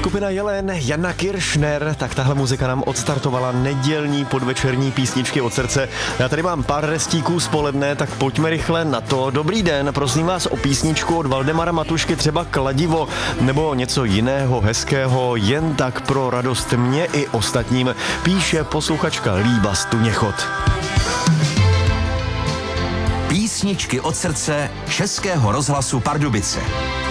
Skupina Jelen, Jana Kiršner, tak tahle muzika nám odstartovala nedělní podvečerní písničky od srdce. Já tady mám pár restíků z poledne, tak pojďme rychle na to. Dobrý den, prosím vás o písničku od Valdemara Matušky, třeba Kladivo, nebo něco jiného hezkého, jen tak pro radost mě i ostatním, píše posluchačka Líba Stuněchod. Písničky od srdce Českého rozhlasu Pardubice.